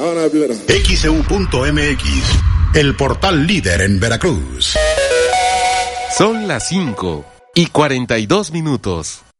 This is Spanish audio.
Ahora primero. XEU.mX, el portal líder en Veracruz. Son las 5:42.